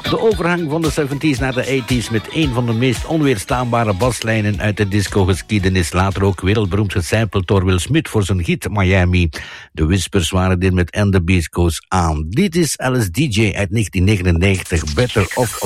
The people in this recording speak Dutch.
De overgang van de 70s naar de 80s met een van de meest onweerstaanbare baslijnen uit de discogeschiedenis. Later ook wereldberoemd gesampled door Will Smith voor zijn hit Miami. De Whispers waren dit met And the Beast Goes On. Dit is Alice DJ uit 1999, Better Off